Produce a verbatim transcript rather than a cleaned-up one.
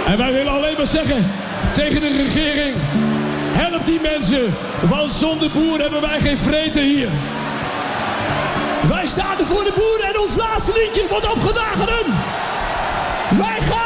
En wij willen alleen maar zeggen tegen de regering: help die mensen, want zonder boeren hebben wij geen vreten hier. Wij staan er voor de boeren en ons laatste liedje wordt opgedaan aan hun. Wij gaan